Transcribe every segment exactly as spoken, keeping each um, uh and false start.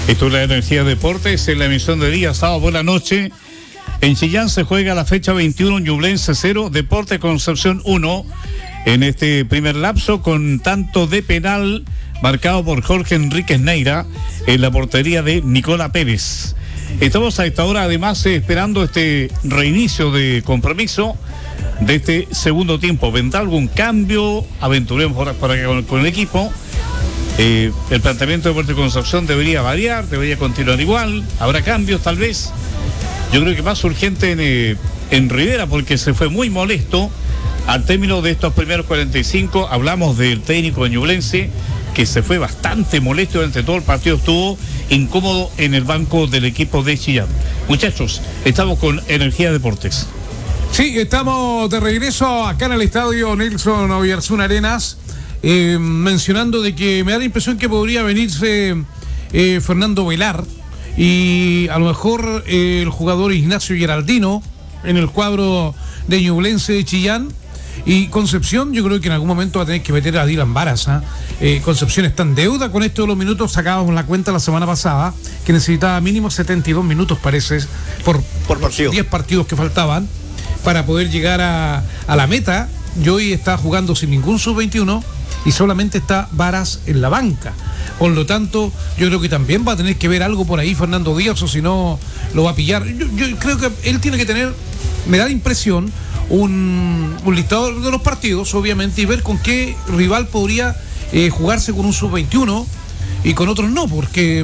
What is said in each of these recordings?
Esto es la Energía Deportes en la emisión de día sábado por la noche. En Chillán se juega la fecha veintiuno, Ñublense cero, Deportes Concepción uno. En este primer lapso, con tanto de penal marcado por Jorge Enríquez Neira en la portería de Nicola Pérez. Estamos a esta hora además esperando este reinicio de compromiso de este segundo tiempo. ¿Vendrá algún cambio? Aventuremos para, para con, con el equipo. Eh, el planteamiento de Deportes Concepción debería variar, debería continuar igual. Habrá cambios tal vez. Yo creo que más urgente en, eh, en Rivera, porque se fue muy molesto al término de estos primeros cuarenta y cinco. Hablamos del técnico de Ñublense, que se fue bastante molesto durante todo el partido, estuvo incómodo en el banco del equipo de Chillán. Muchachos, estamos con Energía Deportes. Sí, estamos de regreso acá en el estadio Nelson Oyarzún Arenas, eh, mencionando de que me da la impresión que podría venirse eh, Fernando Velar y a lo mejor eh, el jugador Ignacio Geraldino en el cuadro de Ñublense de Chillán. Y Concepción, yo creo que en algún momento va a tener que meter a Dylan Varas, ¿eh? Eh, Concepción está en deuda con esto de los minutos. Sacábamos la cuenta la semana pasada que necesitaba mínimo setenta y dos minutos, parece, por, por partido. diez partidos que faltaban para poder llegar a, a la meta. Y hoy está jugando sin ningún sub veintiuno y solamente está Varas en la banca. Por lo tanto, yo creo que también va a tener que ver algo por ahí Fernando Díaz, o si no lo va a pillar. Yo, yo creo que él tiene que tener, me da la impresión, un, un listado de los partidos, obviamente, y ver con qué rival podría eh, jugarse con un sub veintiuno y con otros no, porque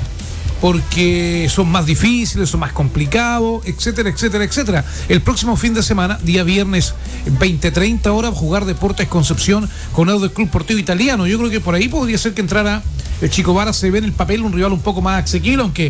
porque son más difíciles, son más complicados, etcétera, etcétera, etcétera. El próximo fin de semana, día viernes, veinte treinta horas, jugar Deportes Concepción con el Club Portivo Italiano. Yo creo que por ahí podría ser que entrara el Chico Vara. Se ve en el papel un rival un poco más asequible, aunque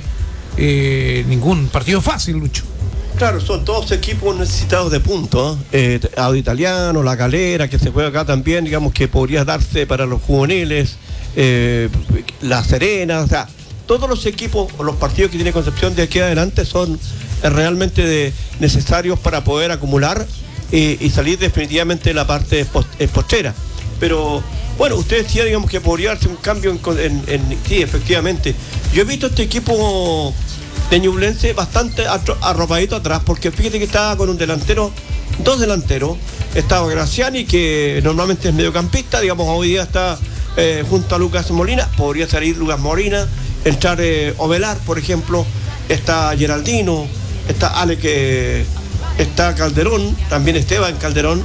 eh, ningún partido fácil, Lucho. Claro, son todos equipos necesitados de puntos, ¿eh? eh, Audio Italiano, La Calera, que se juega acá también, digamos que podría darse para los juveniles, eh, La Serena, o sea, todos los equipos, los partidos que tiene Concepción de aquí adelante son eh, realmente de, necesarios para poder acumular eh, y salir definitivamente de la parte post, eh, postera. Pero, bueno, usted decía, digamos, que podría darse un cambio en, en, en sí, efectivamente. Yo he visto este equipo de Ñublense bastante arropadito atrás, porque fíjate que estaba con un delantero, dos delanteros. Estaba Graciani, que normalmente es mediocampista, digamos, hoy día está eh, junto a Lucas Molina. Podría salir Lucas Molina, entrar eh, Ovelar, por ejemplo. Está Geraldino, está Ale, que está Calderón, también Esteban Calderón,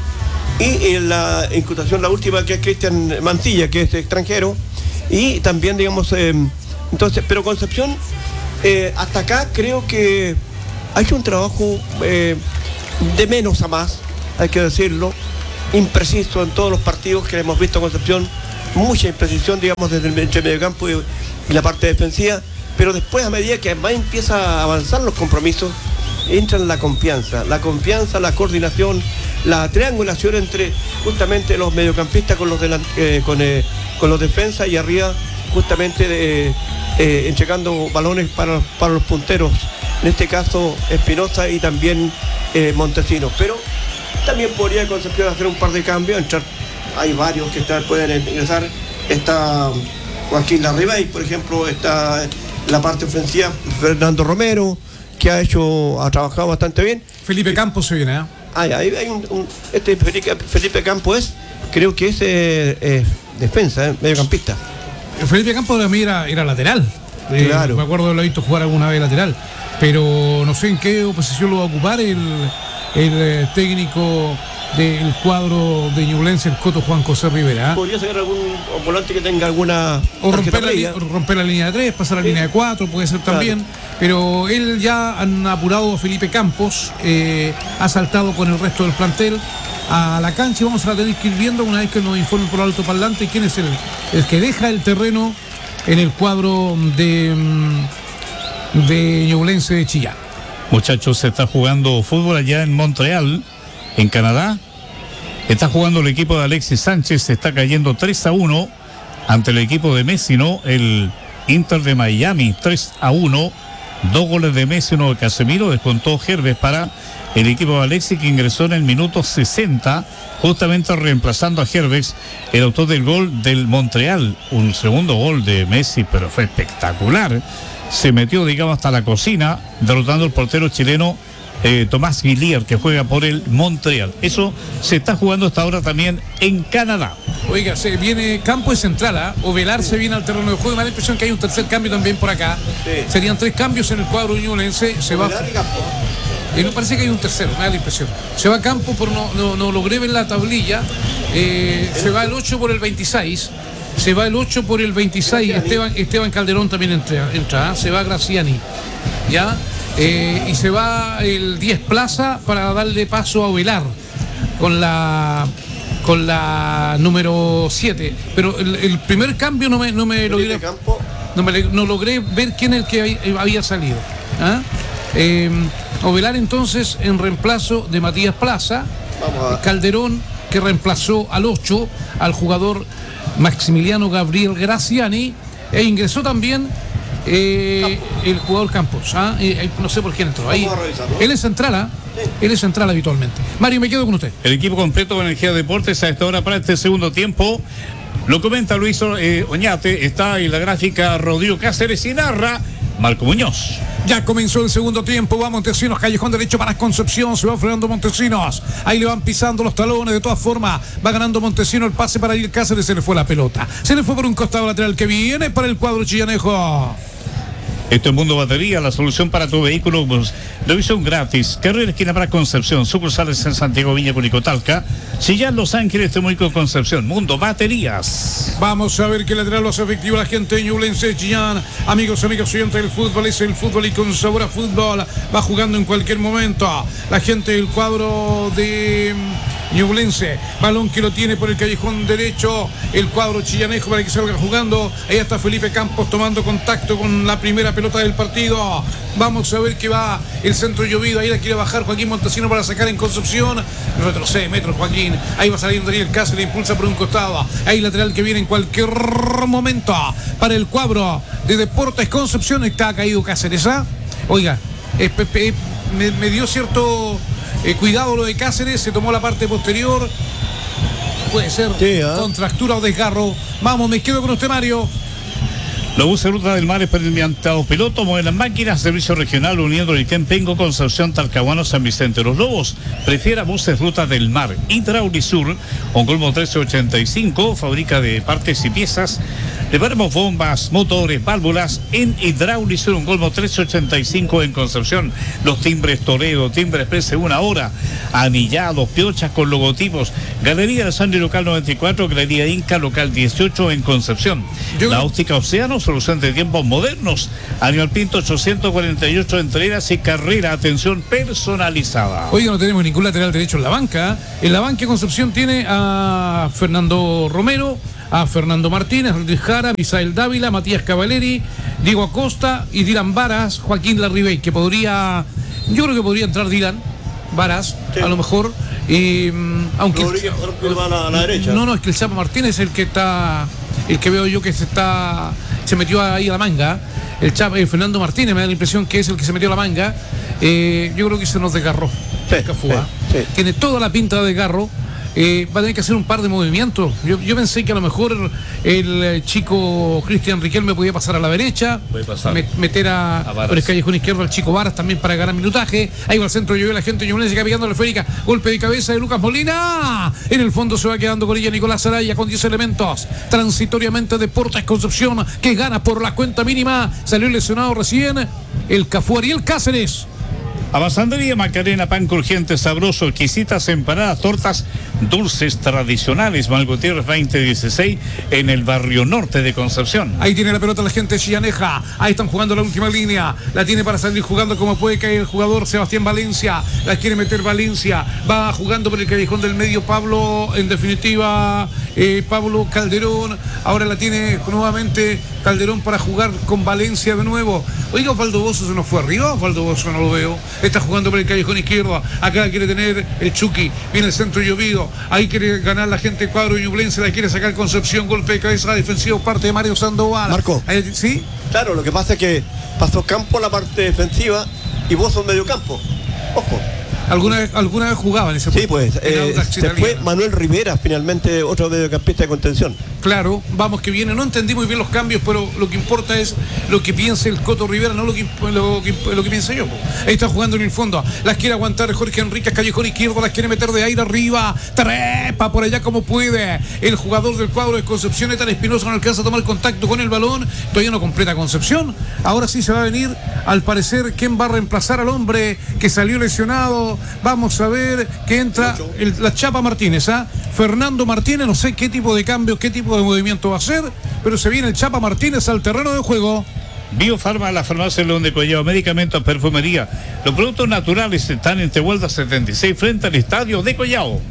y en la incrustación, la última, que es Cristian Mantilla, que es extranjero, y también, digamos, eh, entonces, pero Concepción Eh, hasta acá creo que ha hecho un trabajo eh, de menos a más, hay que decirlo, impreciso en todos los partidos que hemos visto en Concepción, mucha imprecisión, digamos, desde el entre medio campo y, y la parte defensiva, pero después, a medida que más empieza a avanzar los compromisos, entra en la confianza, la confianza, la coordinación, la triangulación entre justamente los mediocampistas con los, delant- eh, con, eh, con los defensas, y arriba justamente de Eh, entregando balones para, para los punteros, en este caso Espinosa y también eh, Montesinos. Pero también podría Concepción hacer un par de cambios, entrar, hay varios que están, pueden ingresar. Está Joaquín Larribey, por ejemplo, está la parte ofensiva Fernando Romero, que ha hecho, ha trabajado bastante bien. Felipe Campos se viene, ¿eh? Hay, hay, hay un, un, este Felipe, Felipe Campos es, creo que es eh, eh, defensa, eh, mediocampista. Felipe Campos también era, era lateral. Eh, claro. Me acuerdo de haberlo visto jugar alguna vez lateral. Pero no sé en qué posición lo va a ocupar el, el eh, técnico del cuadro de Ñublense, el Coto Juan José Rivera. Podría ser algún volante que tenga alguna. O romper la, li- romper la línea de tres, pasar a la sí. línea de cuatro, puede ser también. Claro. Pero él ya han apurado a Felipe Campos, eh, ha saltado con el resto del plantel a la cancha, y vamos a tener que ir viendo, una vez que nos informe por alto parlante, quién es el, el que deja el terreno en el cuadro de, de Ñublense de Chillán. Muchachos, se está jugando fútbol allá en Montreal, en Canadá. Está jugando el equipo de Alexis Sánchez, se está cayendo tres a uno ante el equipo de Messi, ¿no? El Inter de Miami, tres a uno. Dos goles de Messi, uno de Casemiro, descontó Gerves para el equipo de Alexis, que ingresó en el minuto sesenta, justamente reemplazando a Herbex, el autor del gol del Montreal, un segundo gol de Messi, pero fue espectacular. Se metió, digamos, hasta la cocina, derrotando al portero chileno eh, Tomás Guillier, que juega por el Montreal. Eso se está jugando hasta ahora también en Canadá. Oiga, se viene campo de central, ¿ah? ¿eh? Ovelar se viene al terreno de juego. Me da la impresión que hay un tercer cambio también por acá. Sí. Serían tres cambios en el cuadro ñublense. Se va. Y no parece que hay un tercero, me da la impresión. Se va a campo, pero no, no, no logré ver la tablilla. Eh, se va el ocho por el veintiséis. Se va el ocho por el veintiséis. Esteban, Esteban Calderón también entra. entra ¿eh? Se va Graciani. ¿Ya? Eh, y se va el diez Plaza para darle paso a Ovelar con la con la número siete. Pero el, el primer cambio no me, no me logré no, me, no logré ver quién es el que había salido. ¿Ah? Eh, Ovelar entonces en reemplazo de Matías Plaza. Calderón, que reemplazó al ocho al jugador Maximiliano Gabriel Graciani, e ingresó también eh, el jugador Campos. ¿ah? Eh, no sé por quién entró ahí. Él es central, ¿ah? Sí. Él es central habitualmente. Mario, me quedo con usted. El equipo completo de Energía Deportes a esta hora para este segundo tiempo. Lo comenta Luis eh, Oñate, está en la gráfica Rodrigo Cáceres y narra Marco Muñoz. Ya comenzó el segundo tiempo, va Montesinos, callejón derecho para Concepción, se va frenando Montesinos, ahí le van pisando los talones, de todas formas, va ganando Montesinos, el pase para ir Cáceres, se le fue la pelota, se le fue por un costado lateral que viene para el cuadro chillanejo. Esto es Mundo Batería, la solución para tu vehículo, pues, revisión gratis, carrera esquina para Concepción, sucursales en Santiago, Viña, Curicotalca, Chillán, Los Ángeles, Temuco, Concepción. Mundo Baterías. Vamos a ver qué lateral lo hace efectivo la gente de Ñublense, Chillán. Amigos, amigos, oyentes del fútbol, es el fútbol y con sabor a fútbol, va jugando en cualquier momento. La gente del cuadro de Ñublense, balón que lo tiene por el callejón derecho, el cuadro chillanejo para que salga jugando. Ahí está Felipe Campos tomando contacto con la primera pelota del partido. Vamos a ver que va el centro llovido, ahí la quiere bajar Joaquín Montesinos para sacar en Concepción. Retrocede metros Joaquín, ahí va saliendo Daniel Cáceres, impulsa por un costado. Ahí lateral que viene en cualquier momento para el cuadro de Deportes Concepción. Está caído Cáceres, ¿ah? Oiga, eh, eh, me, me dio cierto eh, cuidado lo de Cáceres, se tomó la parte posterior. Puede ser sí, ¿eh? contractura o desgarro. Vamos, me quedo con usted, Mario. Los buses Ruta del Mar experimentados pilotos mueven las máquinas, servicio regional uniendo el Quempengo, Concepción, Talcahuano, San Vicente. Los Lobos prefiera buses Ruta del Mar. Hidraulisur, con colmo trece ochenta y cinco, fábrica de partes y piezas. Reparamos bombas, motores, válvulas en Hidraulisur, un colmo trece ochenta y cinco en Concepción. Los timbres Toreo, timbres Express una hora, anillados, piochas con logotipos. Galería de Sangre Local noventa y cuatro, Galería Inca Local dieciocho en Concepción. Yo... La óptica Océano, solución de tiempos modernos. Aníbal Pinto ochocientos cuarenta y ocho, entregas y carrera, atención personalizada. Oiga, no tenemos ningún lateral derecho en la banca. En la banca Concepción tiene a Fernando Romero, a Fernando Martínez, Andrés Jara, Misael Dávila, Matías Cavaleri, Diego Acosta y Dylan Varas, Joaquín Larribey, que podría, yo creo que podría entrar Dylan Varas, sí. a lo mejor, y, aunque Rodríguez, el, va a la, a la derecha. No, no, es que el Chapo Martínez es el que está, el que veo yo que se está, se metió ahí a la manga. El Chapo, eh, Fernando Martínez me da la impresión que es el que se metió a la manga. Eh, yo creo que se nos desgarró. Sí, sí, sí. Tiene toda la pinta de desgarro. Eh, va a tener que hacer un par de movimientos. Yo, yo pensé que a lo mejor el, el chico Cristian Riquelme podía pasar a la derecha, me, meter a, a por el callejón izquierdo al chico Varas también para ganar minutaje. Ahí va al centro, yo veo la gente ñublense que va pegando la esférica. Golpe de cabeza de Lucas Molina. En el fondo se va quedando con ella Nicolás Araya con diez elementos. Transitoriamente Deportes Concepción, que gana por la cuenta mínima. Salió lesionado recién el Cafú Ariel Cáceres. Abasandería Macarena, pan crujiente, sabroso, exquisitas empanadas, tortas dulces tradicionales. Malgutierrez veinte dieciséis en el barrio norte de Concepción. Ahí tiene la pelota la gente chillaneja. Ahí están jugando la última línea. La tiene para salir jugando como puede caer el jugador Sebastián Valencia. La quiere meter Valencia. Va jugando por el callejón del medio Pablo. En definitiva, eh, Pablo Calderón. Ahora la tiene nuevamente Calderón para jugar con Valencia de nuevo. Oiga, Osvaldo Bozo se nos fue arriba. Osvaldo Bozo no lo veo. Está jugando por el callejón izquierdo. Acá quiere tener el Chucky. Viene el centro llovido. Ahí quiere ganar la gente cuadro ñublense. La quiere sacar Concepción. Golpe de cabeza defensivo. Parte de Mario Sandoval. Marco. Ahí, ¿sí? Claro, lo que pasa es que pasó Campo la parte defensiva y vos sos medio campo. Ojo. Alguna vez, alguna vez jugaba en ese Sí, pues. Eh, después Manuel Rivera, finalmente, otro mediocampista de contención. Claro, vamos que viene. No entendí muy bien los cambios, pero lo que importa es lo que piense el Coto Rivera, no lo que, lo que, lo que piense yo. Ahí está jugando en el fondo. Las quiere aguantar Jorge Enríquez, callejón izquierdo, las quiere meter de aire arriba. Trepa por allá como puede. El jugador del cuadro de Concepción, Etan Espinosa, no alcanza a tomar contacto con el balón. Todavía no completa Concepción. Ahora sí se va a venir, al parecer, quién va a reemplazar al hombre que salió lesionado. Vamos a ver que entra el, la Chapa Martínez, ¿ah? Fernando Martínez, no sé qué tipo de cambio, qué tipo de movimiento va a hacer, pero se viene el Chapa Martínez al terreno de juego. Biofarma, la farmacia León de Collado, medicamentos, perfumería. Los productos naturales están en Tehuelda setenta y seis frente al estadio de Collado.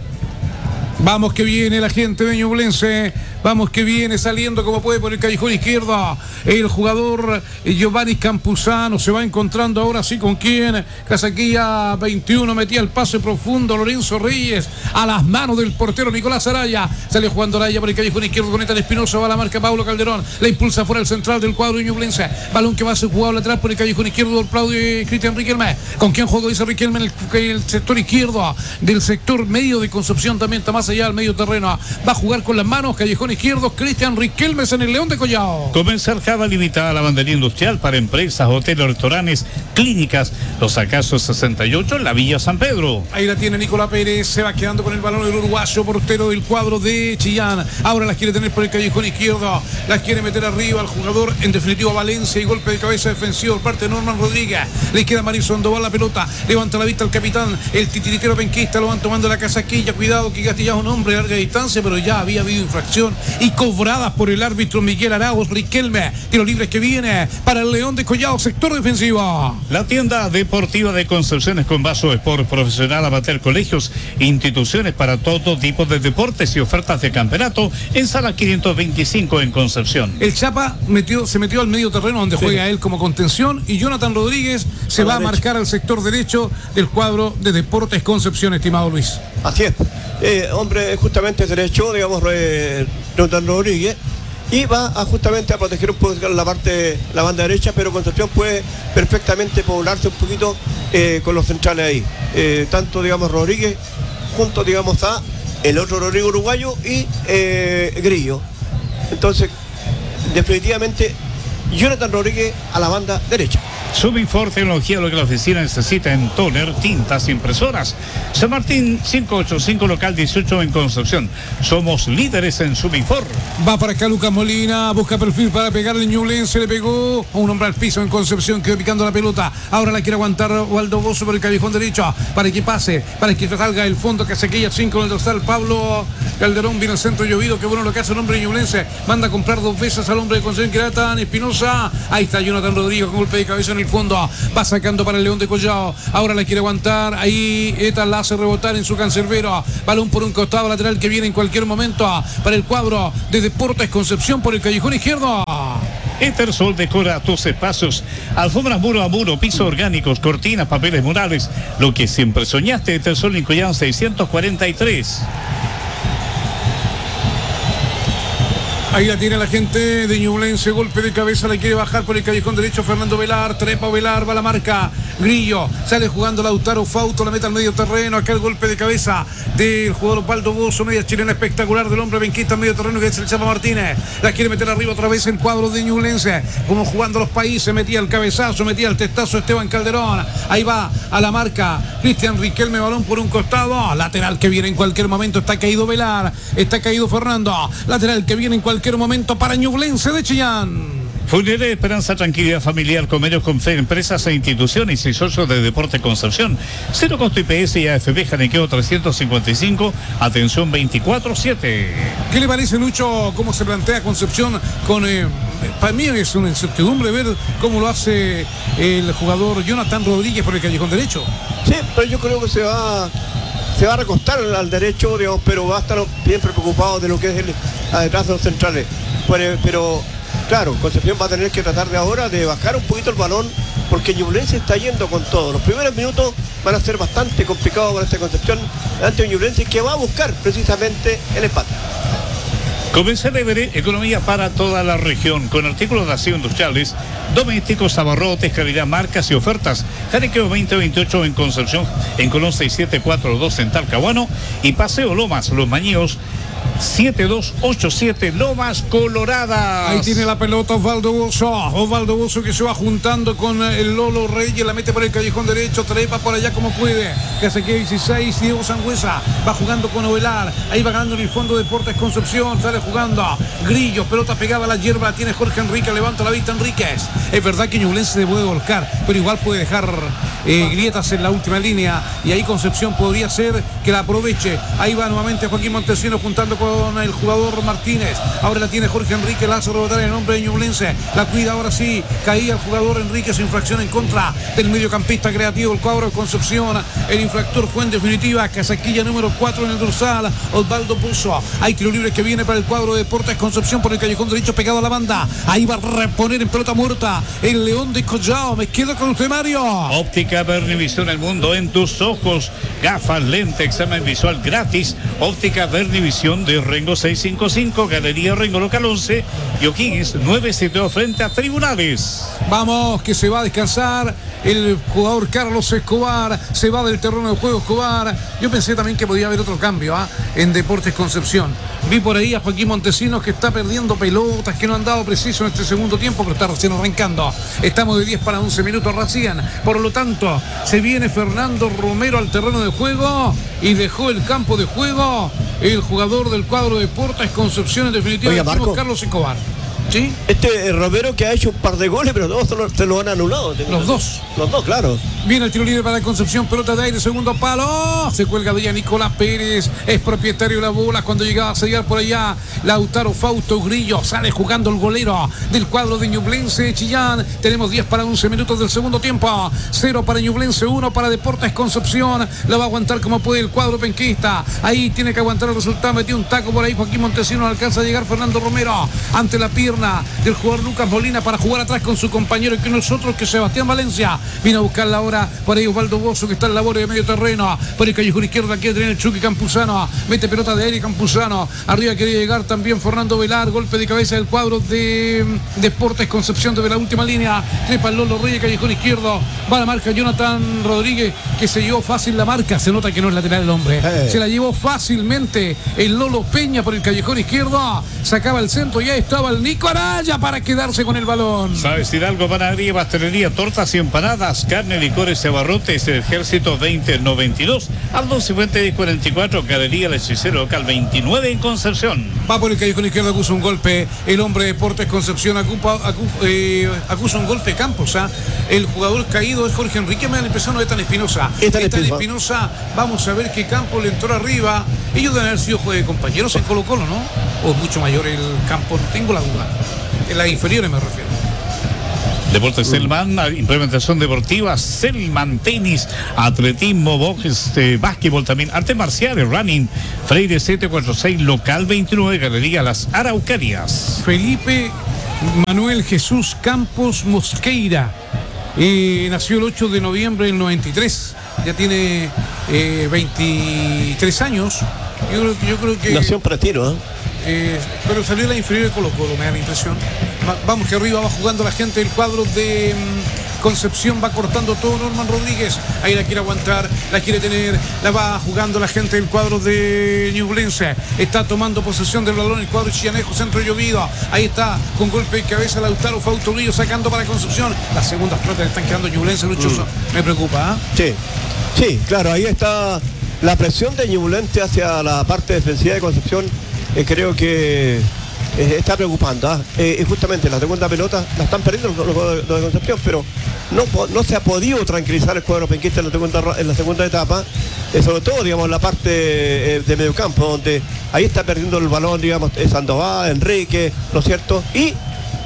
Vamos que viene la gente de Ñublense. Vamos que viene saliendo como puede por el callejón izquierdo. El jugador Giovanni Campuzano se va encontrando ahora sí con quién. Casaquilla veintiuno metía el pase profundo. Lorenzo Reyes a las manos del portero Nicolás Araya. Sale jugando Araya por el callejón izquierdo con Etan Espinosa. Va a la marca Paulo Calderón. La impulsa fuera el central del cuadro de Ñublense. Balón que va a ser jugado lateral por el callejón izquierdo del Claudio Cristian Riquelme. ¿Con quién juego? Dice Riquelme en el, el sector izquierdo. Del sector medio de Concepción también está más allá del medio terreno. Va a jugar con las manos. Callejón izquierdo, Cristian Riquelme en el León de Collado. Comenzar Java limitada a la bandería industrial para empresas, hoteles, restaurantes, clínicas. Los acasos sesenta y ocho en la Villa San Pedro. Ahí la tiene Nicolás Pérez, se va quedando con el balón el uruguayo, portero del cuadro de Chillán. Ahora las quiere tener por el callejón izquierdo, las quiere meter arriba al jugador, en definitiva Valencia, y golpe de cabeza defensivo por parte de Norman Rodríguez. Le queda Mario Sandoval la pelota, levanta la vista al capitán, el titiritero penquista, lo van tomando la casaquilla. Cuidado que Castilla es un hombre de larga distancia, pero ya había habido infracción y cobradas por el árbitro Miguel Arauz. Riquelme, tiro libre que viene para el León de Collado, sector defensivo. La tienda deportiva de Concepción es con vaso Sport profesional, amateur, colegios, instituciones para todo tipo de deportes y ofertas de campeonato en sala quinientos veinticinco en Concepción. El Chapa metió, se metió al medio terreno donde sí. juega él como contención, y Jonathan Rodríguez se a va a derecha. marcar al sector derecho del cuadro de Deportes Concepción, estimado Luis. Así es. Eh, hombre justamente derecho, digamos, eh, Jonathan Rodríguez, y va a justamente a proteger un poco la parte, la banda derecha, pero Concepción puede perfectamente poblarse un poquito eh, con los centrales ahí, eh, tanto digamos Rodríguez junto digamos a el otro Rodrigo uruguayo y eh, Grillo. Entonces definitivamente Jonathan Rodríguez a la banda derecha. Subifor, tecnología, lo que la oficina necesita en toner, tintas, impresoras. San Martín quinientos ochenta y cinco, local dieciocho en Concepción. Somos líderes en Subifor. Va para acá Lucas Molina, busca perfil para pegarle. Ñublense le pegó a un hombre al piso en Concepción, quedó picando la pelota. Ahora la quiere aguantar Waldo Bozo por el callejón derecho, para que pase, para que salga el fondo, que Casaquilla cinco en el dorsal. Pablo Calderón viene al centro llovido, que bueno lo que hace el hombre de Ñublense. Manda a comprar dos veces al hombre de Concepción, que era Etan Espinosa. Ahí está Jonathan Rodríguez con golpe de cabeza en el fondo, va sacando para el León de Collado. Ahora la quiere aguantar, ahí Etan la hace rebotar en su cancerbero. Balón por un costado lateral que viene en cualquier momento para el cuadro de Deportes Concepción por el callejón izquierdo. Etersol decora tus espacios, alfombras muro a muro, pisos orgánicos, cortinas, papeles murales, lo que siempre soñaste. Etersol en Collado seiscientos cuarenta y tres. Ahí la tiene la gente de Ñublense, golpe de cabeza, la quiere bajar por el callejón derecho Fernando Velar, trepa Velar, va la marca Grillo, sale jugando Lautaro Fausto, la meta al medio terreno, acá el golpe de cabeza del jugador Osvaldo Bozo, media chilena espectacular del hombre benquista en medio terreno, que es el Chapa Martínez. La quiere meter arriba otra vez el cuadro de Ñublense, como jugando los países, metía el cabezazo, metía el testazo Esteban Calderón. Ahí va a la marca Cristian Riquelme, balón por un costado, lateral que viene en cualquier momento, está caído Velar, está caído Fernando, lateral que viene en cualquier momento para Ñublense de Chillán. Funeraria Esperanza, tranquilidad familiar, convenios con fe, empresas e instituciones y socios de Deporte Concepción. Cero costo I P S y A F P Janequeo trescientos cincuenta y cinco, atención veinticuatro siete. ¿Qué le parece, Lucho, cómo se plantea Concepción con... Eh, para mí es una incertidumbre ver cómo lo hace el jugador Jonathan Rodríguez por el callejón derecho? Sí, pero yo creo que se va... se va a recostar al derecho, digamos, pero va a estar siempre preocupado de lo que es el, detrás de los centrales. Pero, pero claro, Concepción va a tener que tratar de ahora de bajar un poquito el balón, porque Ñublense está yendo con todo. Los primeros minutos van a ser bastante complicados para esta Concepción ante un Ñublense que va a buscar precisamente el empate. Comercial Everett, economía para toda la región, con artículos de aseo industriales, domésticos, abarrotes, calidad, marcas y ofertas. Jariqueo veinte veintiocho en Concepción, en Colón seiscientos setenta y cuatro dos en Talcahuano y Paseo Lomas, Los Mañíos, siete dos ocho siete Lomas Coloradas. Ahí tiene la pelota Osvaldo Bozo. Osvaldo Bozo que se va juntando con el Lolo Reyes, la mete por el callejón derecho, trepa por allá como puede. Que se quede dieciséis, Diego Sangüesa va jugando con Ovelar. Ahí va ganando en el fondo Deportes Concepción. Sale jugando Grillo, pelota pegada a la hierba. Tiene Jorge Enrique, levanta la vista Enríquez. Es verdad que Ñublense se puede volcar, pero igual puede dejar eh, grietas en la última línea. Y ahí Concepción podría ser que la aproveche. Ahí va nuevamente Joaquín Montesinos juntando con el jugador Martínez. Ahora la tiene Jorge Enrique, la hace rebotar en nombre de Ñublense. La cuida ahora sí. Caía el jugador Enrique, su infracción en contra del mediocampista creativo, el cuadro de Concepción. El infractor fue en definitiva casaquilla número cuatro en el dorsal, Osvaldo Bozo. Hay tiro libre que viene para el cuadro de Deportes Concepción por el callejón derecho pegado a la banda. Ahí va a reponer en pelota muerta el León de Collao. Me quedo con usted, Mario. Óptica Vernivisión, el mundo en tus ojos. Gafas, lente, examen visual gratis. Óptica Vernivisión de Rengo seiscientos cincuenta y cinco, Galería Rengo Local once y O'Higgins nueve setenta y dos frente a Tribunales. Vamos, que se va a descansar el jugador Carlos Escobar, se va del terreno de juego Escobar. Yo pensé también que podía haber otro cambio ¿eh? en Deportes Concepción. Vi por ahí a Joaquín Montesinos que está perdiendo pelotas, que no han dado preciso en este segundo tiempo, pero está recién arrancando. Estamos de diez para once minutos recién. Por lo tanto, se viene Fernando Romero al terreno de juego y dejó el campo de juego el jugador del cuadro de Deportes Concepción, en definitiva. Oiga, Marco, Carlos Escobar. ¿Sí? Este eh, Romero que ha hecho un par de goles, pero todos se lo, se lo han anulado. Los dos. Los dos, claro. Viene el tiro libre para Concepción, pelota de aire, segundo palo. Se cuelga de ella Nicolás Pérez, es propietario de la bola cuando llegaba a sellar por allá Lautaro Fausto Grillo. Sale jugando el golero del cuadro de Ñublense Chillán. Tenemos diez para once minutos del segundo tiempo. cero para Ñublense, uno para Deportes Concepción. La va a aguantar como puede el cuadro penquista. Ahí tiene que aguantar el resultado. Metió un taco por ahí Joaquín Montesinos. Alcanza a llegar Fernando Romero ante la pierna del jugador Lucas Molina para jugar atrás con su compañero y que nosotros, que Sebastián Valencia viene a buscar la hora por ahí Osvaldo Bozo, que está en labor de medio terreno por el callejón izquierdo. Quiere tener el Chucky Campuzano, mete pelota de aire Campuzano, arriba quería llegar también Fernando Velar, golpe de cabeza del cuadro de Deportes Concepción desde la última línea, trepa el Lolo Reyes, callejón izquierdo, va la marca Jonathan Rodríguez, que se llevó fácil la marca, se nota que no es lateral el hombre, hey. Se la llevó fácilmente el Lolo Peña por el callejón izquierdo, sacaba el centro, ya estaba el Nico Araya para quedarse con el balón. ¿Sabes decir algo? Panadería, pastelería, tortas y empanadas, carne, licores y abarrotes, el Ejército veinte noventa y dos, Aldo Cifuentes diez cuarenta y cuatro, Galería El Hechicero Local veintinueve en Concepción. Va por el callejón izquierdo, acusa un golpe el hombre de Deportes Concepción, acupa, acupa, eh, acusa un golpe Campos, ¿eh? El jugador caído es Jorge Enrique, me da la impresión no es tan Espinosa. Es tan Espinosa, vamos a ver que Campos le entró arriba. Ellos deben haber sido de compañeros en Colo Colo, ¿no? O mucho mayor el Campos, tengo la duda. En las inferiores me refiero. Deportes Selman, implementación deportiva, Selman, tenis, atletismo, box, eh, básquetbol también, artes marciales, running, Freire setecientos cuarenta y seis, local veintinueve, Galería Las Araucarias. Felipe Manuel Jesús Campos Mosqueira, eh, nació el ocho de noviembre del noventa y tres, ya tiene eh, veintitrés años. Yo creo, yo creo que... Nació en Pretiro, ¿eh? Eh, pero salió la inferior de Colo Colo, me da la impresión. Va, vamos que arriba va jugando la gente del cuadro de um, Concepción, va cortando todo Norman Rodríguez, ahí la quiere aguantar, la quiere tener, la va jugando la gente del cuadro de Ñublense, está tomando posesión del balón el cuadro chillanejo, centro llovido, ahí está con golpe de cabeza Lautaro Fausto Grillo sacando para Concepción, las segundas pelotas le están quedando Ñublense, Luchoso, mm. me preocupa, ¿eh? Sí, sí, claro, ahí está la presión de Ñublense hacia la parte defensiva de Concepción. Eh, creo que eh, está preocupando. ¿eh? Eh, justamente la segunda pelota la están perdiendo los, los, los de Concepción, pero no, no se ha podido tranquilizar el cuadro penquista en la segunda, en la segunda etapa, eh, sobre todo, digamos, en la parte eh, de mediocampo, donde ahí está perdiendo el balón, digamos, eh, Sandoval, Enrique, ¿no es cierto? Y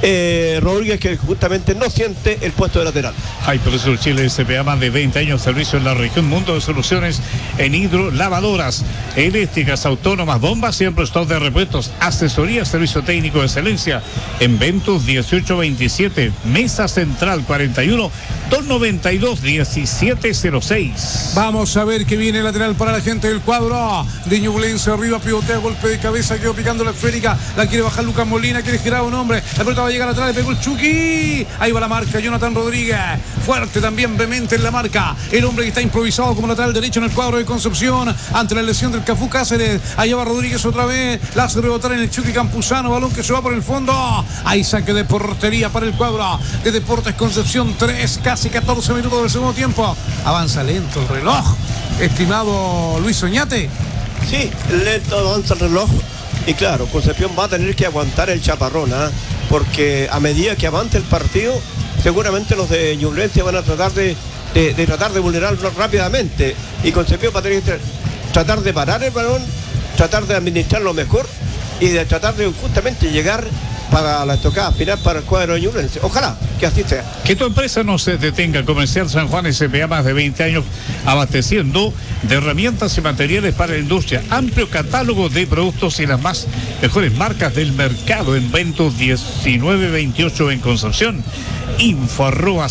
eh, Rodríguez, que justamente no siente el puesto de lateral. Hay Profesor Chile S P A, más de veinte años de servicio en la región, mundo de soluciones en hidro, lavadoras, eléctricas, autónomas, bombas, siempre stock de repuestos, asesoría, servicio técnico de excelencia. En Ventus dieciocho veintisiete, Mesa Central cuarenta y uno, doscientos noventa y dos, diecisiete cero seis. Vamos a ver que viene lateral para la gente del cuadro de Ñublense. Arriba, pivotea, golpe de cabeza, quedó picando la esférica. La quiere bajar Lucas Molina, quiere girar a un hombre. La pelota va a llegar atrás, le pegó el Chucky. Ahí va la marca, Jonathan Rodríguez. Fuerte también, vehemente en la marca. El hombre que está improvisado como lateral derecho en el cuadro de Concepción. Ante la lesión del Cafú Cáceres. Allá va Rodríguez otra vez. La hace rebotar en el Chucky Campuzano. Balón que se va por el fondo. Hay saque de portería para el cuadro de Deportes Concepción. tres, casi catorce minutos del segundo tiempo. Avanza lento el reloj, estimado Luis Oñate. Sí, lento avanza el reloj. Y claro, Concepción va a tener que aguantar el chaparrón, ¿eh? Porque a medida que avance el partido, seguramente los de Ñublense van a tratar de, de, de tratar de vulnerarlo rápidamente. Y Concepción va a tener que tratar de parar el balón, tratar de administrarlo mejor y de tratar de justamente llegar para la estocada final para el cuadro de Ñublense. Ojalá que así sea. Que tu empresa no se detenga. Comercial San Juan S P A, más de veinte años abasteciendo de herramientas y materiales para la industria. Amplio catálogo de productos y las más mejores marcas del mercado. En Ventus diecinueve veintiocho en Concepción. Info arroba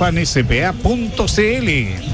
sanjuanspa.cl.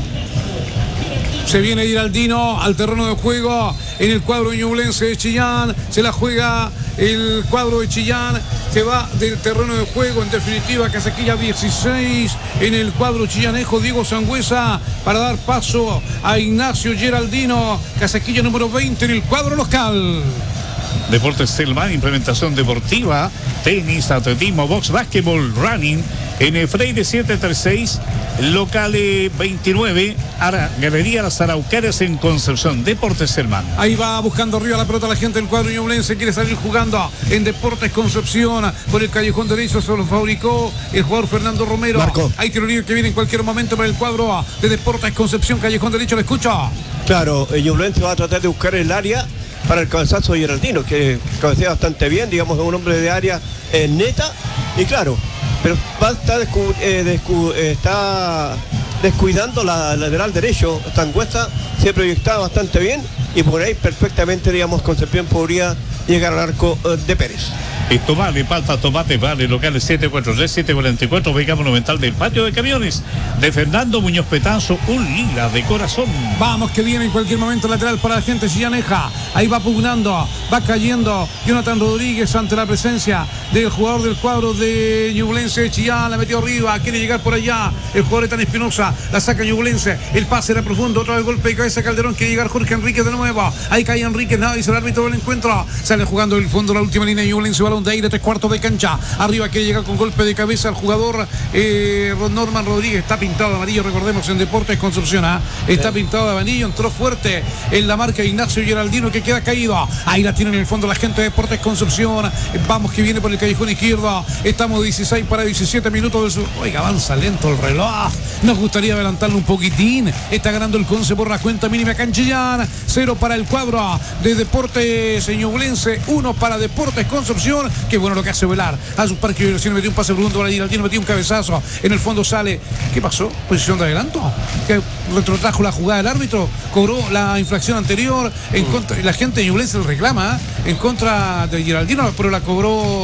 Se viene Giraldino al terreno de juego en el cuadro ñublense de Chillán. Se la juega el cuadro de Chillán. Se va del terreno de juego. En definitiva, Casaquilla dieciséis en el cuadro chillanejo. Diego Sangüesa para dar paso a Ignacio Giraldino. Casaquilla número veinte en el cuadro local. Deportes Selman, implementación deportiva, tenis, atletismo, box, básquetbol, running. En el Freire siete treinta y seis, local veintinueve, Ara, Galería Las Araucarias en Concepción. Deportes Selman. Ahí va buscando arriba la pelota la gente del cuadro ñublense. Quiere salir jugando en Deportes Concepción. Por el callejón derecho se lo fabricó el jugador Fernando Romero. Marco. Hay tiro libre que viene en cualquier momento para el cuadro de Deportes Concepción. Callejón derecho, lo escucho. Claro, el Ñublense va a tratar de buscar el área para el cabezazo de Giraldino, que cabecea bastante bien, digamos, es un hombre de área eh, neta. Y claro, pero va a estar descu eh, descu eh, está descuidando la lateral derecho. Sangüesa se proyectaba bastante bien y por ahí perfectamente, digamos, Concepción podría llegar al arco eh, de Pérez. Esto vale, palta, tomate, vale, locales siete cuatro tres, siete cuatro cuatro, Vega Monumental del Patio de Camiones, de Fernando Muñoz Petazo, un lila de corazón. Vamos que viene en cualquier momento lateral para la gente chillaneja. Ahí va pugnando, va cayendo Jonathan Rodríguez ante la presencia del jugador del cuadro de Ñublense de Chillán. La metió arriba, quiere llegar por allá el jugador de Tan Espinosa, la saca Ñublense, el pase era profundo, otra vez golpe de cabeza Calderón, quiere llegar Jorge Enríquez de nuevo. Ahí cae Enríquez, nada, dice el árbitro del encuentro. Sale jugando el fondo la última línea de Ñublense, balón de aire, tres cuartos de cancha. Arriba quiere llegar con golpe de cabeza al jugador eh, Norman Rodríguez. Está pintado de amarillo, recordemos, en Deportes Concepción. ¿eh? Está pintado de amarillo, entró fuerte en la marca Ignacio Giraldino, que queda caído. Ahí la tiene en el fondo la gente de Deportes Concepción. Vamos que viene por el callejón izquierdo. Estamos dieciséis para diecisiete minutos del sur. Oiga, avanza lento el reloj. Nos gustaría adelantarlo un poquitín. Está ganando el Conce por la cuenta mínima Canchillán. Cero para el cuadro de Deportes Ñublense, uno para Deportes Concepción. Qué bueno lo que hace Velar. A su parque de diversión, metió un pase profundo para Giraldino, metió un cabezazo. En el fondo sale. ¿Qué pasó? Posición de adelanto. Que retrotrajo la jugada del árbitro. Cobró la infracción anterior. En contra, la gente de Ñublense le reclama ¿eh? en contra de Giraldino, pero la cobró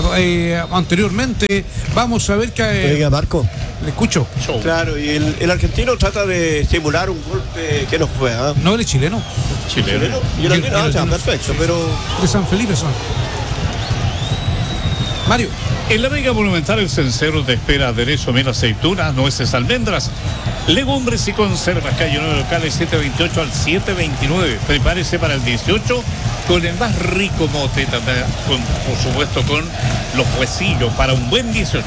eh, anteriormente. Vamos a ver que. Eh, Oiga, Marco. Le escucho. Claro, y el, el argentino trata de simular un golpe que no fue. ¿eh? No, él es chileno. Chileno. Y el argentino, ah, ya, perfecto, pero. De San Felipe son. Mario. En la Vega Monumental el Cencerro te espera aderezo, miel, aceitunas, nueces, almendras, legumbres y conservas. Calle nueve, locales siete veintiocho al siete veintinueve. Prepárese para el dieciocho con el más rico mote, también, con, por supuesto con los huesillos para un buen dieciocho.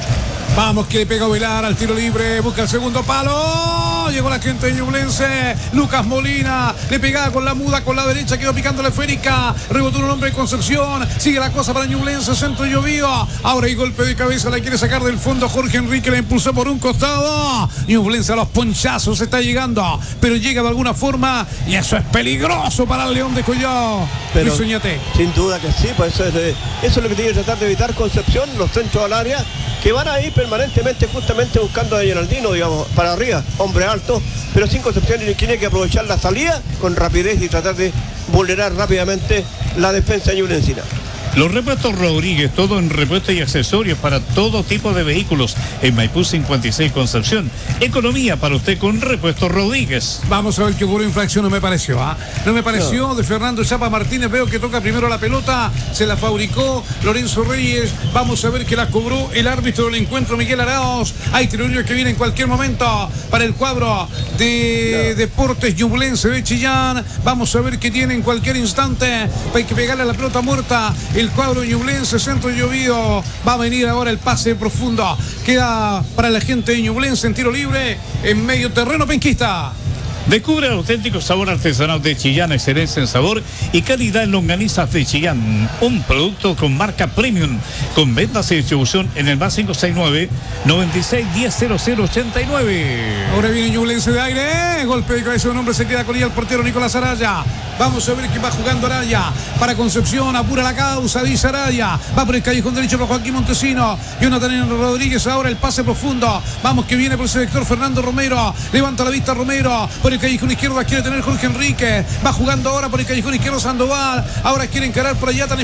Vamos que le pega Velar al tiro libre, busca el segundo palo, llegó la gente de Ñublense, Lucas Molina, le pegaba con la muda, con la derecha, quedó picando la esférica, rebotó un hombre de Concepción, sigue la cosa para Ñublense, centro llovido, ahora hay golpe de cabeza, la quiere sacar del fondo Jorge Enrique, la impulsó por un costado, Ñublense a los ponchazos está llegando, pero llega de alguna forma y eso es peligroso para el León de Collao. Pero Soñate. Sin duda que sí, pues eso es, eso es lo que tiene que tratar de evitar Concepción, los centros al área, que van a ir permanentemente justamente buscando a Geraldino, digamos, para arriba, hombre alto, pero sin Concepción tiene que aprovechar la salida con rapidez y tratar de vulnerar rápidamente la defensa ñublencina. Los repuestos Rodríguez, todo en repuestos y accesorios para todo tipo de vehículos en Maipú cincuenta y seis Concepción. Economía para usted con repuestos Rodríguez. Vamos a ver qué ocurrió, infracción, no me pareció, ¿ah? ¿eh? No me pareció no. de Fernando Chapa Martínez, veo que toca primero la pelota, se la fabricó Lorenzo Reyes, vamos a ver que la cobró el árbitro del encuentro Miguel Arauz. Hay tiro libre que viene en cualquier momento para el cuadro de no. Deportes Ñublense de Chillán. Vamos a ver qué tiene en cualquier instante, hay que pegarle a la pelota muerta. El cuadro Ñublense, centro llovido, va a venir ahora el pase profundo, queda para la gente de Ñublense en tiro libre, en medio terreno penquista. Descubre el auténtico sabor artesanal de Chillán, excelencia en sabor y calidad en longanizas de Chillán. Un producto con marca premium, con ventas y distribución en el más cinco seis nueve, noventa y seis, diez, cero cero ochenta y nueve. Ahora viene Ñublense de aire, golpe de cabeza, un hombre se queda con ella el portero Nicolás Araya. Vamos a ver que va jugando Araya para Concepción, apura la causa, dice Araya, va por el callejón derecho para Joaquín Montesino, Jonathan Rodríguez, ahora el pase profundo, vamos que viene por ese sector Fernando Romero, levanta la vista Romero, por el callejón izquierdo quiere tener Jorge Enrique, va jugando ahora por el callejón izquierdo Sandoval, ahora quiere encarar por allá Tan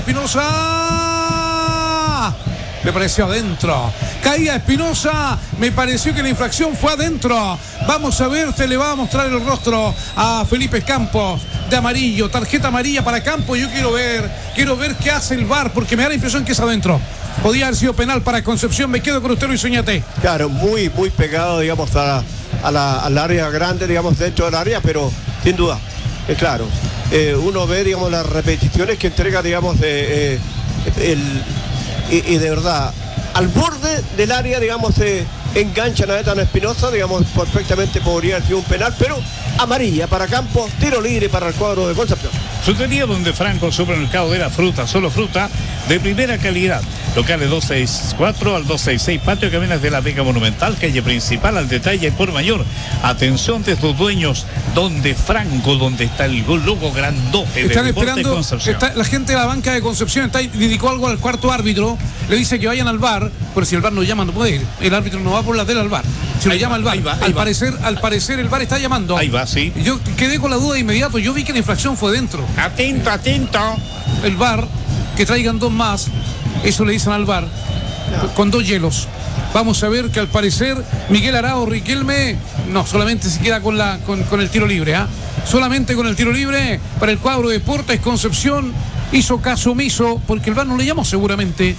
Espinosa. Me pareció adentro. Caía Espinosa. Me pareció que la infracción fue adentro. Vamos a ver, te le va a mostrar el rostro a Felipe Campos de amarillo. Tarjeta amarilla para Campos. Yo quiero ver, quiero ver qué hace el V A R, porque me da la impresión que es adentro. Podía haber sido penal para Concepción. Me quedo con usted, Luis Soñate. Claro, muy, muy pegado, digamos, a, a la, al área grande, digamos, dentro del área, pero sin duda, es claro. Eh, uno ve, digamos, las repeticiones que entrega, digamos, de, eh, el. Y, y de verdad, al borde del área, digamos, se engancha a Tan Espinosa, digamos, perfectamente podría haber sido un penal, pero amarilla para Campos, tiro libre para el cuadro de Concepción. Frutería Donde Franco, supermercado de la fruta, solo fruta de primera calidad. Locales doscientos sesenta y cuatro al doscientos sesenta y seis, Patio Caminas de la Vega Monumental, calle principal al detalle y por mayor. Atención de sus dueños, Donde Franco, donde está el logo grandote Están de esperando, de Concepción. Está, la gente de la banca de Concepción está, dedicó algo al cuarto árbitro, le dice que vayan al V A R, pero si el V A R no llama no puede ir, el árbitro no va por la tela al V A R, se lo llama al V A R, va, al va. parecer, al parecer el V A R está llamando. Ahí va, sí. Yo quedé con la duda de inmediato, yo vi que la infracción fue dentro. Atento, atento. El V A R, que traigan dos más, eso le dicen al V A R, no. Con dos hielos. Vamos a ver que al parecer Miguel Arao Riquelme no solamente se queda con la con, con el tiro libre, ¿ah? ¿eh? Solamente con el tiro libre para el cuadro de Deportes Concepción. Hizo caso omiso porque el V A R no le llamó seguramente.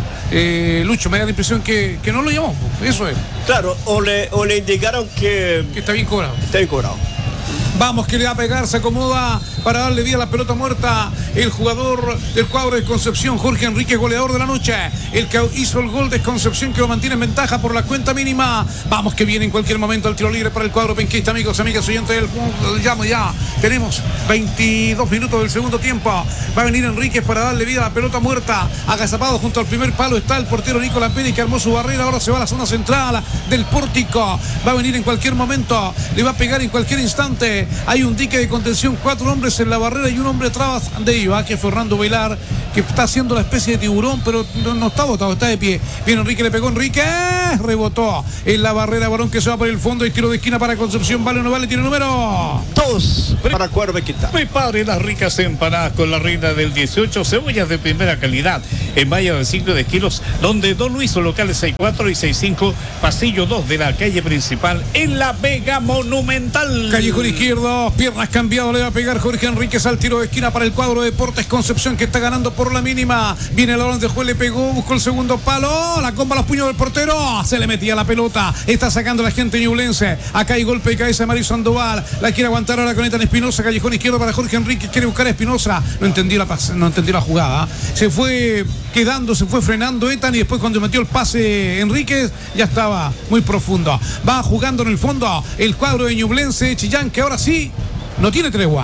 Eh, Lucho, me da la impresión que, que no lo llamó. Eso es. Claro, o le, o le indicaron que, que está bien cobrado. Está bien cobrado. Vamos que le va a pegar, se acomoda para darle vida a la pelota muerta el jugador del cuadro de Concepción, Jorge Enrique, goleador de la noche, el que hizo el gol de Concepción, que lo mantiene en ventaja por la cuenta mínima. Vamos que viene en cualquier momento el tiro libre para el cuadro penquista, amigos, amigas oyentes del llamo ya. Tenemos veintidós minutos del segundo tiempo. Va a venir Enríquez para darle vida a la pelota muerta. Agazapado junto al primer palo está el portero Nicolás Pérez, que armó su barrera. Ahora se va a la zona central del pórtico. Va a venir en cualquier momento. Le va a pegar en cualquier instante. Hay un dique de contención, cuatro hombres en la barrera y un hombre atrás de ellos, que es Fernando Velar, que está haciendo la especie de tiburón, pero no, no está botado, está de pie. Viene Enrique, le pegó Enrique, rebotó en la barrera, varón que se va por el fondo y tiro de esquina para Concepción. ¿Vale o no vale? Tiene número dos para Cuervo Quinta. Prepare las ricas empanadas con la reina del dieciocho, cebollas de primera calidad en valla de cinco de kilos, donde Don Luis, locales sesenta y cuatro y sesenta y cinco, pasillo dos de la calle principal en la Vega Monumental. Callejón izquierdo, piernas cambiado, le va a pegar Jorge Enríquez al tiro de esquina para el cuadro de Deportes Concepción, que está ganando por por la mínima. Viene el balón de juez, le pegó, buscó el segundo palo. La comba a los puños del portero. Se le metía la pelota. Está sacando la gente ñublense. Acá hay golpe de cabeza de Mario Sandoval. La quiere aguantar ahora con Ethan Espinosa. Callejón izquierdo para Jorge Enrique. Quiere buscar a Espinosa. No entendí la, no entendí la jugada. Se fue quedando, se fue frenando Ethan y después cuando metió el pase Enríquez ya estaba muy profundo. Va jugando en el fondo el cuadro de Ñublense Chillán, que ahora sí no tiene tregua.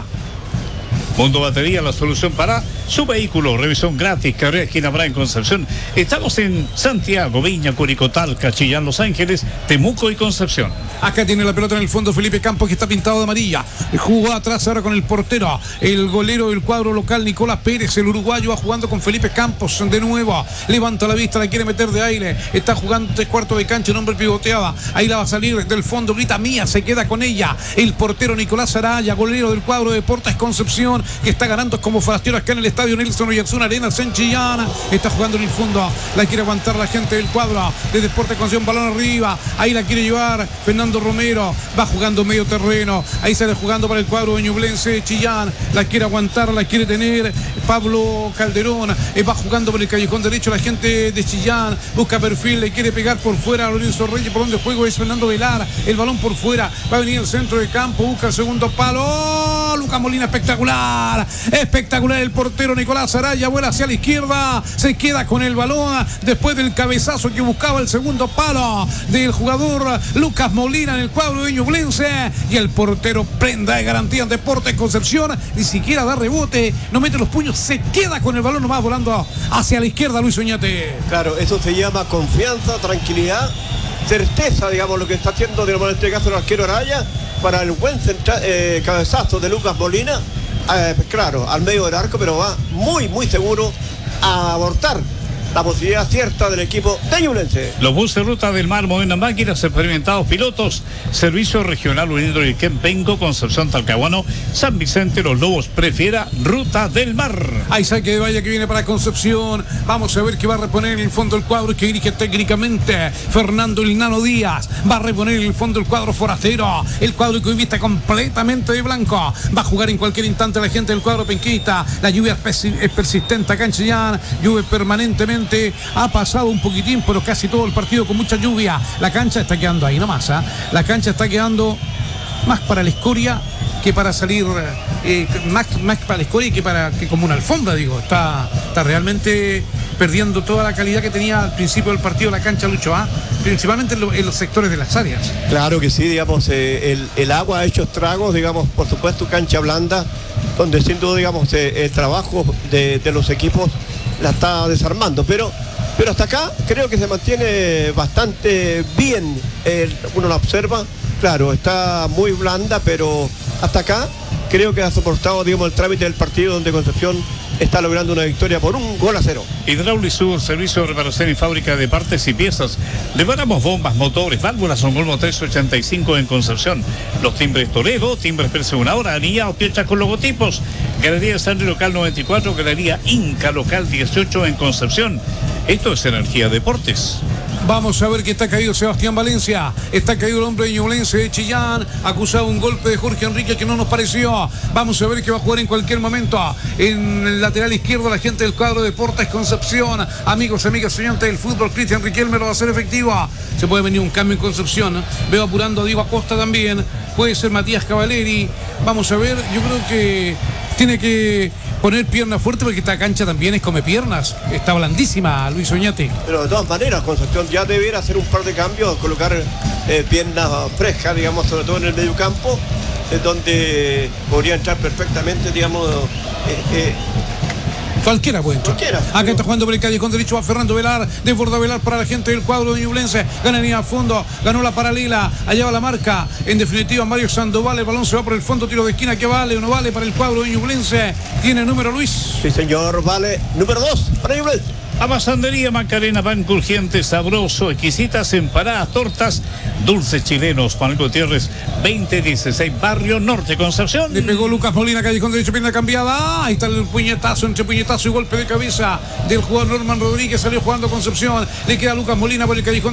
Mundo Batería, la solución para su vehículo. Revisión gratis, carrera esquina Bryan Concepción. Estamos en Santiago, Viña, Curicó, Talca, Chillán, Los Ángeles, Temuco y Concepción. Acá tiene la pelota en el fondo Felipe Campos, que está pintado de amarilla. Jugó atrás ahora con el portero, el golero del cuadro local Nicolás Pérez, el uruguayo, va jugando con Felipe Campos de nuevo. Levanta la vista, la quiere meter de aire. Está jugando tres cuartos de cancha, un hombre pivoteada. Ahí la va a salir del fondo, grita mía, se queda con ella. El portero Nicolás Araya, golero del cuadro de Deportes Concepción, que está ganando como forastero acá en el estadio Nelson Oyarzún Arenas en Chillán. Está jugando en el fondo, la quiere aguantar la gente del cuadro de Deportes Concepción, balón arriba. Ahí la quiere llevar Fernando Romero, va jugando medio terreno. Ahí sale jugando para el cuadro de Ñublense Chillán, la quiere aguantar, la quiere tener Pablo Calderón. Eh, va jugando por el callejón derecho la gente de Chillán, busca perfil, le quiere pegar por fuera a Lorenzo Reyes, por donde juego es Fernando Velar. El balón por fuera, va a venir el centro de campo, busca el segundo palo. ¡Oh! Lucas Molina, espectacular. Espectacular el portero Nicolás Araya, vuela hacia la izquierda, se queda con el balón después del cabezazo que buscaba el segundo palo del jugador Lucas Molina en el cuadro de Ñublense, y el portero prenda de garantía en Deportes Concepción, ni siquiera da rebote, no mete los puños, se queda con el balón nomás volando hacia la izquierda Luis Oñate. Claro, eso se llama confianza, tranquilidad, certeza, digamos, lo que está haciendo, digamos, en este caso el arquero Araya, para el buen centra, eh, cabezazo de Lucas Molina. Eh, claro, al medio del arco, pero va muy, muy seguro a abortar la posibilidad cierta del equipo de Ñublense. Los buses Ruta del Mar, modernas máquinas, experimentados pilotos, servicio regional uniendo el Quempenco, Concepción, Talcahuano, San Vicente, Los Lobos, prefiera Ruta del Mar. Hay saque de valla que viene para Concepción. Vamos a ver qué va a reponer en el fondo el cuadro que dirige técnicamente Fernando El Nano Díaz. Va a reponer en el fondo el cuadro forastero, el cuadro que hoy vista completamente de blanco. Va a jugar en cualquier instante la gente del cuadro penquista. La lluvia es persistente acá en Chillán, llueve permanentemente. Ha pasado un poquitín, pero casi todo el partido con mucha lluvia. La cancha está quedando ahí nomás, ¿eh? La cancha está quedando más para la escoria que para salir, eh, más, más para la escoria que para que como una alfombra, digo. Está, está realmente perdiendo toda la calidad que tenía al principio del partido la cancha, Lucho, ¿ah? Principalmente en, lo, en los sectores de las áreas. Claro que sí, digamos, eh, el, el agua ha hecho estragos, digamos, por supuesto, cancha blanda, donde sin duda, digamos, eh, el trabajo de, de los equipos la está desarmando, pero pero hasta acá creo que se mantiene bastante bien. Eh, uno la observa, claro, está muy blanda, pero hasta acá creo que ha soportado, digamos, el trámite del partido, donde Concepción está logrando una victoria por un gol a cero. Hidráulisur, servicio de reparación y fábrica de partes y piezas. Reparamos bombas, motores, válvulas, son Golmo trescientos ochenta y cinco en Concepción. Los timbres Toledo, timbres Perse una hora, anillados, piezas con logotipos. Galería Sandri Local noventa y cuatro, Galería Inca Local dieciocho en Concepción. Esto es Energía Deportes. Vamos a ver que está caído Sebastián Valencia. Está caído el hombre de Ñublense de Chillán. Acusado un golpe de Jorge Enrique que no nos pareció. Vamos a ver que va a jugar en cualquier momento. En el lateral izquierdo la gente del cuadro de Deportes Concepción. Amigos, amigas, soñantes del fútbol, Cristian Riquelme lo va a hacer efectivo. Se puede venir un cambio en Concepción. Veo apurando a Diego Acosta también. Puede ser Matías Cavaleri. Vamos a ver, yo creo que tiene que poner pierna fuerte porque esta cancha también es come piernas. Está blandísima, Luis Oñate. Pero de todas maneras, Concepción ya debiera hacer un par de cambios, colocar eh, piernas frescas, digamos, sobre todo en el medio campo, eh, donde podría entrar perfectamente, digamos, eh, eh, cualquiera puede entrar. Cualquiera. Acá pero... está jugando por el callejón derecho, va Fernando Velar, desborda Velar para la gente del cuadro de Ñublense, gana en a fondo, ganó la paralela, allá va la marca, en definitiva Mario Sandoval, el balón se va por el fondo, tiro de esquina, que vale o no vale para el cuadro de Ñublense, tiene número Luis. Sí señor, vale, número dos para Ñublense. Abasandería Macarena, pan crujiente, sabroso, exquisitas empanadas, tortas, dulces chilenos. Juan Gutiérrez, veinte dieciséis, Barrio Norte, Concepción. Le pegó Lucas Molina, callejón derecho, pierna cambiada. Ahí está el puñetazo, entre puñetazo y golpe de cabeza del jugador Norman Rodríguez. Salió jugando Concepción. Le queda Lucas Molina por el callejón